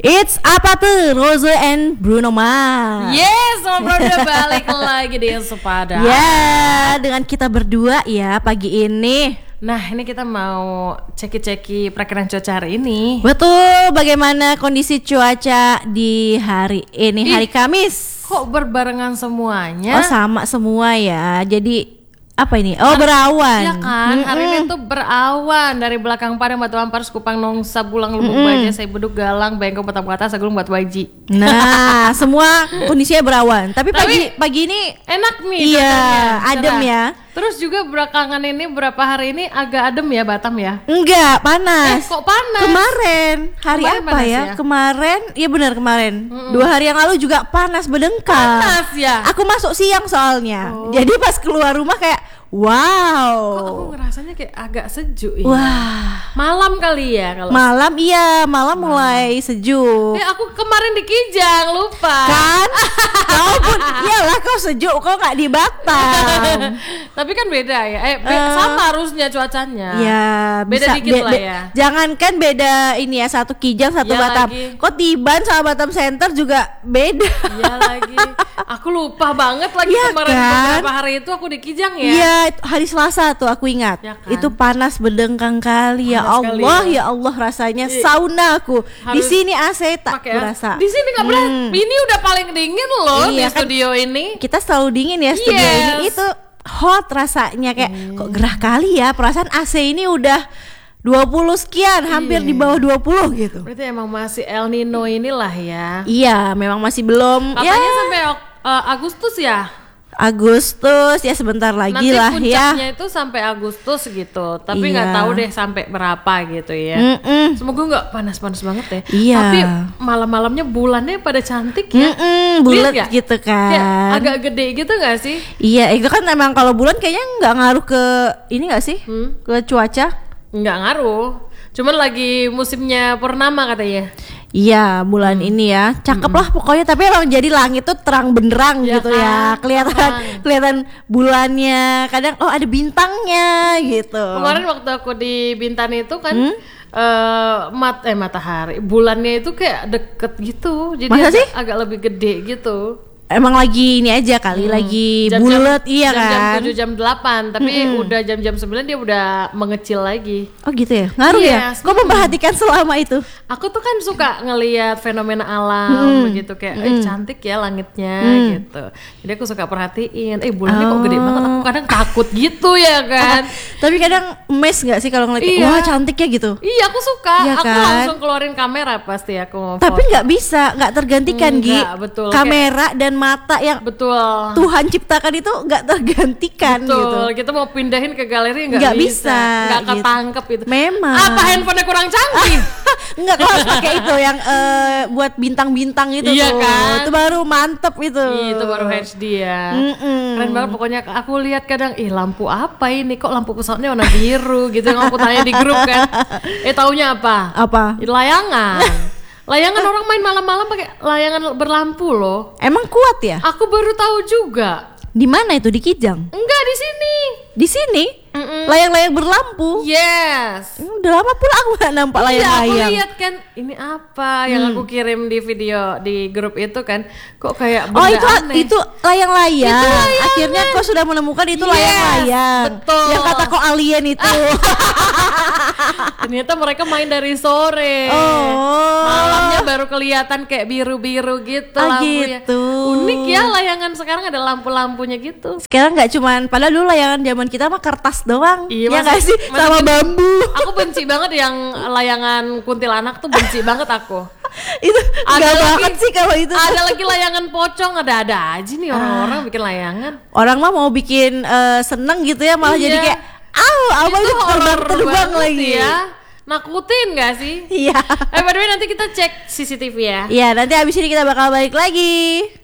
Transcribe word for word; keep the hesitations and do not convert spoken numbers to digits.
It's apa tuh Rose and Bruno Mars. Yes, ngobrol udah balik lagi di Sepada. Ya, dengan kita berdua ya pagi ini. Nah, ini kita mau ceki-ceki perakiran cuaca hari ini. Betul, bagaimana kondisi cuaca di hari ini, Ih, hari Kamis? Kok berbarengan semuanya? Oh, sama semua ya. Jadi apa ini? Oh, berawan. Iya kan, hari ini tuh berawan. Dari belakang Padang, Batu Ampar, Kupang, Nongsa, Bulang, Lubuk Baja, Saya Bedug, Galang, Bengkok, Batam Kota, Sagulung, Batu Baji. Nah, semua kondisinya berawan. Tapi pagi Tapi pagi ini enak nih. iya, cuacanya, adem cerah. ya. Terus juga belakangan ini berapa hari ini agak adem ya Batam ya. Enggak, panas. Eh, kok panas? Kemarin, hari Kemarin apa panas ya? ya? Kemarin, iya benar kemarin. Mm-mm. Dua hari yang lalu juga panas berdengkar. Panas ya. Aku masuk siang soalnya. Oh. Jadi pas keluar rumah kayak wow. Kok aku ngerasanya kayak agak sejuk ya. Wah. Malam kali ya kalau. Malam iya, malam mulai sejuk. Eh, aku kemarin di Kijang lupa. Kan? Kau pun, iyalah kau sejuk, kau nggak di Batam. Tapi kan beda ya. Eh, be- Eh. sama harusnya cuacanya. Ya, Beda bisa, dikit lah ya. Jangankan beda ini ya, satu Kijang satu Ya Batam. lagi. Kok Tiban sama Batam Center juga beda. Iya lagi. Aku lupa banget lagi Iya kemarin kan? beberapa hari itu aku di Kijang ya. Iya, itu hari Selasa tuh aku ingat. Ya kan? Itu panas berdengkang kali ya Panas kali Allah, ya. ya Allah rasanya Iya. sauna aku. Di Harus sini A C tak Pakai berasa. Di sini nggak berasa. Hmm. Ini udah paling dingin loh Iya di kan? studio ini. Kita selalu dingin ya studio Yes. ini, itu hot rasanya kayak kok gerah kali ya, perasaan A C ini udah dua puluh sekian, hampir Iya. di bawah dua puluh gitu. Berarti emang masih El Nino inilah ya. Iya, memang masih belum Katanya ya sampai ok- eh, Agustus ya. Agustus ya, sebentar lagi Nanti lah puncaknya ya. itu sampai Agustus gitu. Tapi nggak Iya. tahu deh sampai berapa gitu ya. Mm-mm. Semoga nggak panas-panas banget ya. Iya. Tapi malam-malamnya bulannya pada cantik ya. Mm-mm, bulat Lihat nggak? gitu Kayak kan. agak gede gitu nggak sih? Iya, itu kan emang kalau bulan kayaknya nggak ngaruh ke ini nggak sih? Hmm? Ke cuaca? Nggak ngaruh. Cuman lagi musimnya purnama katanya. Iya, bulan ini ya. Cakep lah pokoknya, tapi emang jadi langit tuh terang benderang Ya gitu kan? ya. Kelihatan Terang. kelihatan bulannya. Kadang oh ada bintangnya gitu. Kemarin waktu aku di Bintan itu kan Hmm? eh, mat eh matahari bulannya itu kayak deket gitu. Jadi Masa agak, sih? agak lebih gede gitu. Emang lagi ini aja kali, lagi Jam-jam- bulat iya jam-jam kan. tujuh jam delapan, tapi udah jam-jam sembilan dia udah mengecil lagi. Oh gitu ya. Ngaruh Iya, ya. Kok memperhatikan selama itu? Aku tuh kan suka ngelihat fenomena alam begitu kayak eh cantik ya langitnya gitu. Jadi aku suka perhatiin, eh bulannya kok gede Oh. banget. Aku kadang takut gitu ya kan. Tapi kadang mes nggak sih kalau ngeliat Iya. wah cantik ya gitu. Iya, aku suka. Iya aku kan? langsung keluarin kamera pasti aku mau Tapi foto. nggak bisa, nggak tergantikan Gi. Enggak, betul. Kamera dan mata yang Betul. Tuhan ciptakan itu nggak tergantikan gitu. Betul, kita mau pindahin ke galeri nggak Nggak bisa, bisa, nggak gitu. ketangkep itu. Memang. Apa handphonenya kurang canggih? Enggak, kalau harus pakai itu yang eh, buat bintang-bintang itu Iya tuh. kan? Itu baru mantep itu. Itu baru H D ya. Mm-mm. Keren banget pokoknya. Aku lihat kadang, ih lampu apa ini? Kok lampu pesawatnya warna biru gitu? Yang aku tanya di grup kan. Eh taunya apa? Apa? Layangan. Layangan orang main malam-malam pakai layangan berlampu loh. Emang kuat ya? Aku baru tahu juga. Di mana itu, di Kijang? Enggak di sini. Di sini? Mm-mm. Layang-layang berlampu. Yes. Hmm, Udah lama pula aku gak nampak Iya, aku layang-layang. lihat kan ini apa yang aku kirim di video di grup itu kan, kok kayak Oh benda itu aneh. itu layang-layang. Itu layangan. Akhirnya kau sudah menemukan itu Yes, layang-layang. betul. Yang kata kau alien itu. Ternyata mereka main dari sore. Oh. Malamnya baru kelihatan kayak biru-biru gitu Ah, lampunya. gitu. Unik ya layangan sekarang ada lampu-lampunya gitu. Sekarang nggak cuman, padahal dulu layangan zaman kita mah kertas doang. Iya, ya masih- nggak sih? masih Sama ben- bambu. Aku benci banget yang layangan kuntilanak tuh benci banget aku. Itu Ada nggak lagi- banget sih kalau itu. Ada lagi layangan pocong, ada-ada aja nih orang-orang bikin layangan. Orang mah mau bikin eh, seneng gitu ya, malah Iya. jadi kayak aw, apa itu horor terbang-terbang banget lagi. ya. Nakutin gak sih? Iya. Eh by the way nanti kita cek C C T V ya. Iya, nanti abis ini kita bakal balik lagi.